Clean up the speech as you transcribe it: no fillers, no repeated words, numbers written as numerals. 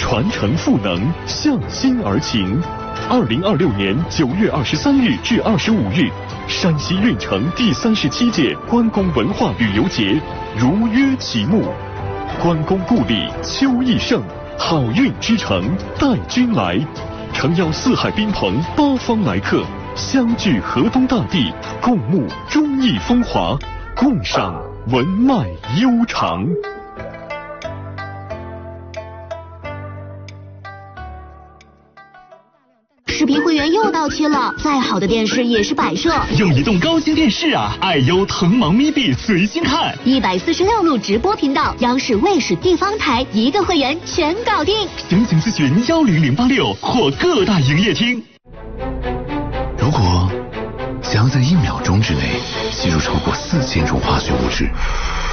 传承赋能，向心而情。2026年9月23日至25日，山西运城第37届关公文化旅游节如约启幕。关公故里秋意盛，好运之城带君来。诚邀四海宾朋八方来客，相聚河东大地，共沐忠义风华，共赏文脉悠长。 视频会员又到期了，再好的电视也是摆设。 用移动高清电视啊，爱优腾芒咪币随心看 ，146路直播频道，央视、卫视、地方台一个会员全搞定。 详情咨询10086或各大营业厅。 如果想要在1秒钟之内吸入超过4000种化学物质，